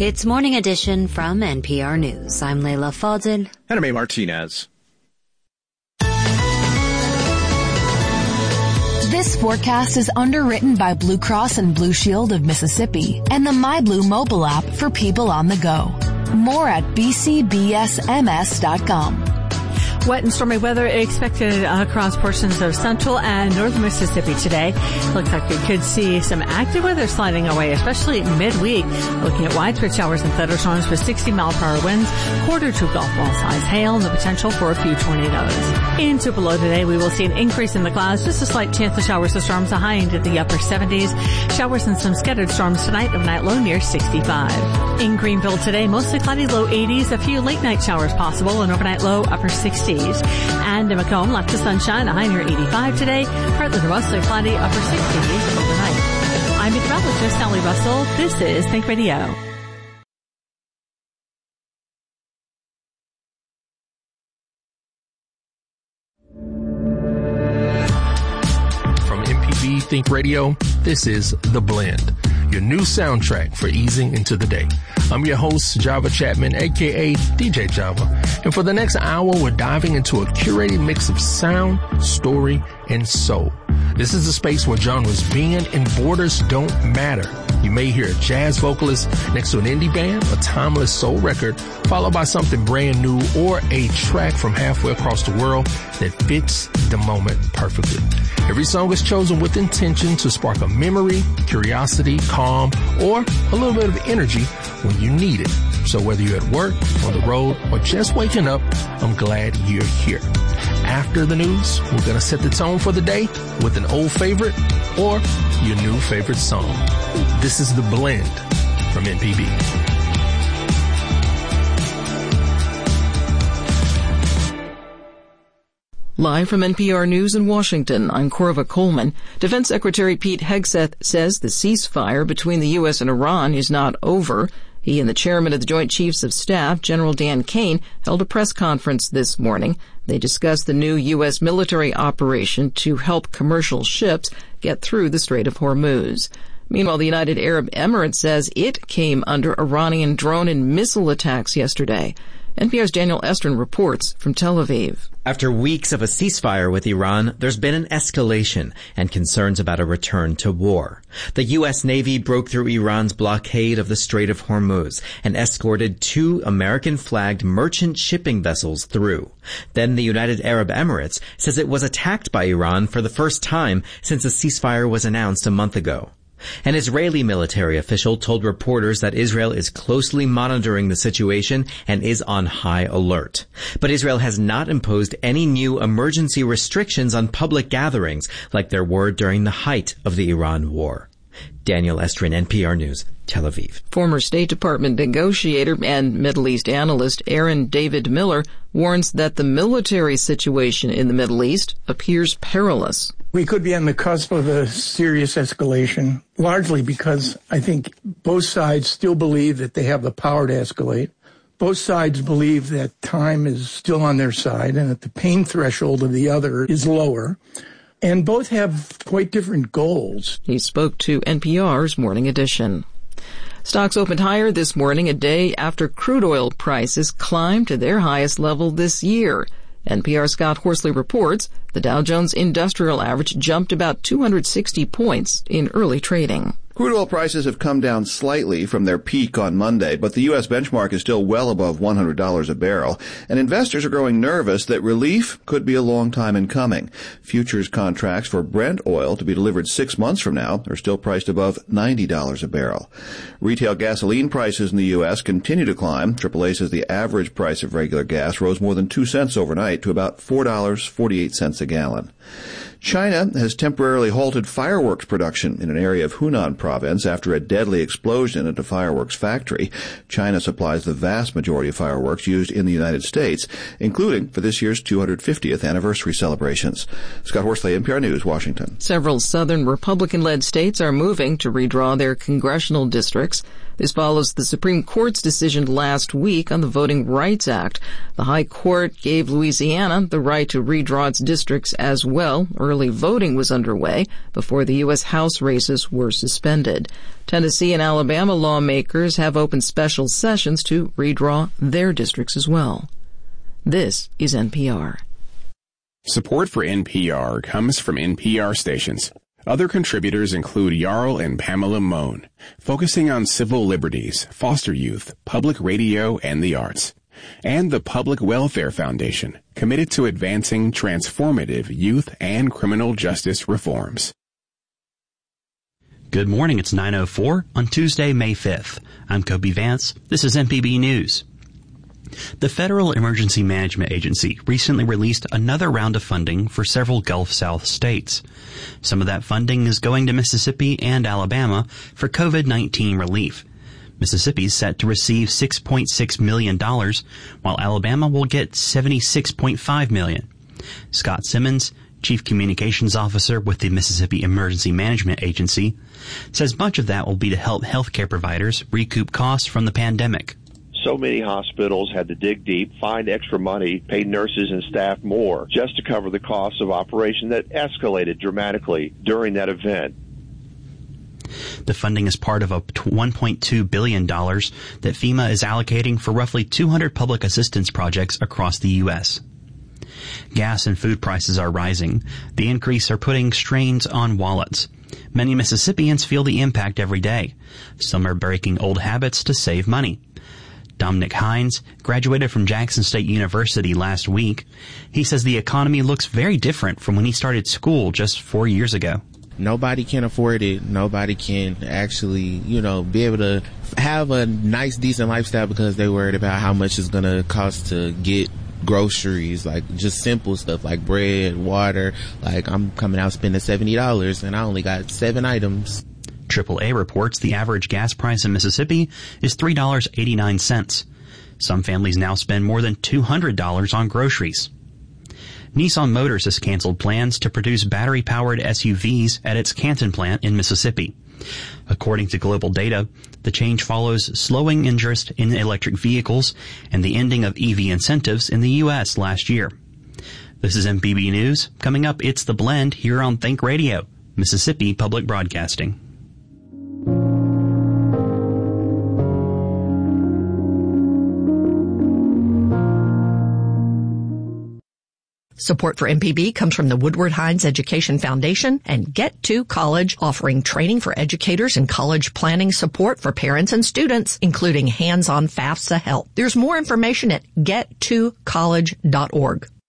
It's Morning Edition from NPR News. I'm Leila Fadel. And I'm A. Martinez. This forecast is underwritten by Blue Cross and Blue Shield of Mississippi and the MyBlue mobile app for people on the go. More at bcbsms.com. Wet and stormy weather expected across portions of central and northern Mississippi today. Looks like we could see some active weather sliding away, especially midweek. Looking at widespread showers and thunderstorms with 60-mile-per-hour winds, quarter to golf ball size hail, and the potential for a few tornadoes. In Tupelo today, we will see an increase in the clouds, just a slight chance of showers or storms, a high into the upper 70s. Showers and some scattered storms tonight, overnight low near 65. In Greenville today, mostly cloudy, low 80s, a few late-night showers possible, and overnight low upper 60s. And in Macomb, lots of sunshine, a high near 85 today. Partly to mostly cloudy, upper 60s overnight. I'm meteorologist Sally Russell. This is Think Radio. From MPB Think Radio, this is The Blend, your new soundtrack for easing into the day. I'm your host, Java Chapman, a.k.a. DJ Java. And for the next hour, we're diving into a curated mix of sound, story, and soul. This is a space where genres bend and borders don't matter. You may hear a jazz vocalist next to an indie band, a timeless soul record, followed by something brand new, or a track from halfway across the world that fits the moment perfectly. Every song is chosen with intention to spark a memory, curiosity, calm, or a little bit of energy when you need it. So whether you're at work, on the road, or just waking up, I'm glad you're here. After the news, we're going to set the tone for the day with an old favorite or your new favorite song. This is The Blend from NPB. Live from NPR News in Washington, I'm Corva Coleman. Defense Secretary Pete Hegseth says the ceasefire between the U.S. and Iran is not over. He and the chairman of the Joint Chiefs of Staff, General Dan Kane, held a press conference this morning. They discussed the new U.S. military operation to help commercial ships get through the Strait of Hormuz. Meanwhile, the United Arab Emirates says it came under Iranian drone and missile attacks yesterday. NPR's Daniel Estrin reports from Tel Aviv. After weeks of a ceasefire with Iran, there's been an escalation and concerns about a return to war. The U.S. Navy broke through Iran's blockade of the Strait of Hormuz and escorted 2 American-flagged merchant shipping vessels through. Then the United Arab Emirates says it was attacked by Iran for the first time since a ceasefire was announced a month ago. An Israeli military official told reporters that Israel is closely monitoring the situation and is on high alert. But Israel has not imposed any new emergency restrictions on public gatherings like there were during the height of the Iran war. Daniel Estrin, NPR News, Tel Aviv. Former State Department negotiator and Middle East analyst Aaron David Miller warns that the military situation in the Middle East appears perilous. We could be on the cusp of a serious escalation, largely because I think both sides still believe that they have the power to escalate. Both sides believe that time is still on their side and that the pain threshold of the other is lower. And both have quite different goals. He spoke to NPR's Morning Edition. Stocks opened higher this morning, a day after crude oil prices climbed to their highest level this year. NPR's Scott Horsley reports the Dow Jones Industrial Average jumped about 260 points in early trading. Crude oil prices have come down slightly from their peak on Monday, but the U.S. benchmark is still well above $100 a barrel, and investors are growing nervous that relief could be a long time in coming. Futures contracts for Brent oil to be delivered 6 months from now are still priced above $90 a barrel. Retail gasoline prices in the U.S. continue to climb. AAA says the average price of regular gas rose more than 2 cents overnight to about $4.48 a gallon. China has temporarily halted fireworks production in an area of Hunan province after a deadly explosion at a fireworks factory. China supplies the vast majority of fireworks used in the United States, including for this year's 250th anniversary celebrations. Scott Horsley, NPR News, Washington. Several southern Republican-led states are moving to redraw their congressional districts. This follows the Supreme Court's decision last week on the Voting Rights Act. The High Court gave Louisiana the right to redraw its districts as well. Early voting was underway before the U.S. House races were suspended. Tennessee and Alabama lawmakers have opened special sessions to redraw their districts as well. This is NPR. Support for NPR comes from NPR stations. Other contributors include Jarl and Pamela Mohn, focusing on civil liberties, foster youth, public radio, and the arts. And the Public Welfare Foundation, committed to advancing transformative youth and criminal justice reforms. Good morning, it's 9:04 on Tuesday, May 5th. I'm Kobe Vance. This is MPB News. The Federal Emergency Management Agency recently released another round of funding for several Gulf South states. Some of that funding is going to Mississippi and Alabama for COVID-19 relief. Mississippi is set to receive $6.6 million, while Alabama will get $76.5 million. Scott Simmons, Chief Communications Officer with the Mississippi Emergency Management Agency, says much of that will be to help healthcare providers recoup costs from the pandemic. So many hospitals had to dig deep, find extra money, pay nurses and staff more just to cover the costs of operation that escalated dramatically during that event. The funding is part of a $1.2 billion that FEMA is allocating for roughly 200 public assistance projects across the U.S. Gas and food prices are rising. The increase are putting strains on wallets. Many Mississippians feel the impact every day. Some are breaking old habits to save money. Dominic Hines graduated from Jackson State University last week. He says the economy looks very different from when he started school just 4 years ago. Nobody can afford it. Nobody can actually, be able to have a nice, decent lifestyle because they're worried about how much it's going to cost to get groceries, like just simple stuff like bread, water. Like I'm coming out spending $70 and I only got 7 items. AAA reports the average gas price in Mississippi is $3.89. Some families now spend more than $200 on groceries. Nissan Motors has canceled plans to produce battery-powered SUVs at its Canton plant in Mississippi. According to global data, the change follows slowing interest in electric vehicles and the ending of EV incentives in the U.S. last year. This is MPB News. Coming up, it's The Blend here on Think Radio, Mississippi Public Broadcasting. Support for MPB comes from the Woodward Hines Education Foundation and Get2 College, offering training for educators and college planning support for parents and students, including hands-on FAFSA help. There's more information at get2college.org.